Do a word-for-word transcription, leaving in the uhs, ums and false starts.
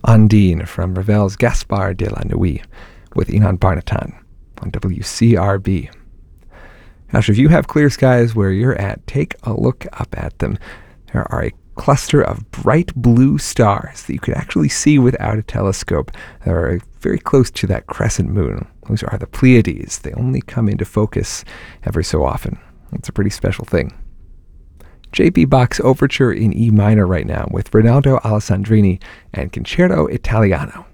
Ondine from Ravel's Gaspard de la Nuit with Inan Barnatan on W C R B. Gosh, if you have clear skies where you're at, take a look up at them. There are a cluster of bright blue stars that you could actually see without a telescope that are very close to that crescent moon. Those are the Pleiades. They only come into focus every so often. It's a pretty special thing. J P Bach's Overture in E minor right now with Rinaldo Alessandrini and Concerto Italiano.